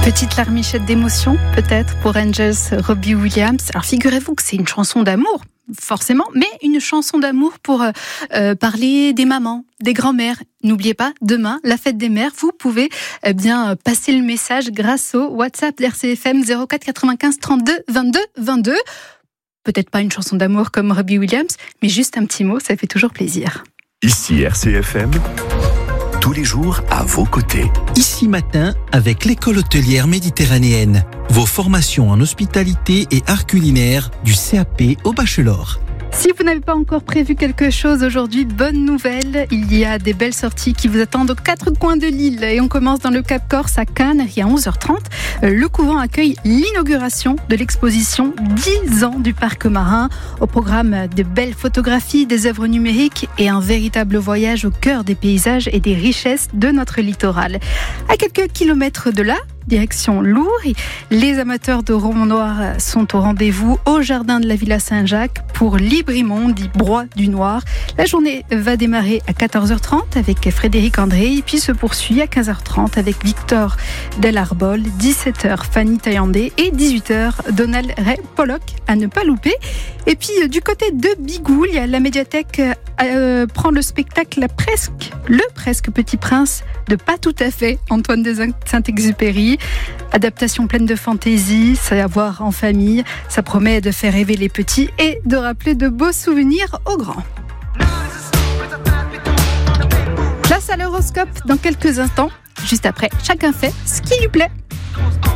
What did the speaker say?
Petite larmichette d'émotion, peut-être, pour Angels, Robbie Williams. Alors, figurez-vous que c'est une chanson d'amour, forcément, mais une chanson d'amour pour parler des mamans, des grands-mères. N'oubliez pas, demain, la fête des mères, vous pouvez passer le message grâce au WhatsApp d'RCFM 04 95 32 22 22. Peut-être pas une chanson d'amour comme Robbie Williams, mais juste un petit mot, ça fait toujours plaisir. Ici RCFM, tous les jours à vos côtés. Ici matin avec l'école hôtelière méditerranéenne. Vos formations en hospitalité et art culinaire du CAP au bachelor. Si vous n'avez pas encore prévu quelque chose aujourd'hui, bonne nouvelle, il y a des belles sorties qui vous attendent aux quatre coins de l'île. Et on commence dans le Cap Corse à Cannes, et à 11h30. Le couvent accueille l'inauguration de l'exposition 10 ans du parc marin. Au programme de belles photographies, des œuvres numériques et un véritable voyage au cœur des paysages et des richesses de notre littoral. À quelques kilomètres de là, direction Lourdes, les amateurs de roman noir sont au rendez-vous au jardin de la Villa Saint-Jacques pour Librimond, dit Broye du Noir. La journée va démarrer à 14h30 avec Frédéric André et puis se poursuit à 15h30 avec Victor Delarbol, 17h Fanny Taillandé et 18h Donald Ray Pollock, à ne pas louper. Et puis du côté de Bigoul, la médiathèque prend le spectacle Le Presque Petit Prince de Pas Tout à Fait, Antoine de Saint-Exupéry. Adaptation pleine de fantaisie, c'est à voir en famille. Ça promet de faire rêver les petits et de rappeler de beaux souvenirs aux grands. Place à l'horoscope dans quelques instants. Juste après, chacun fait ce qui lui plaît.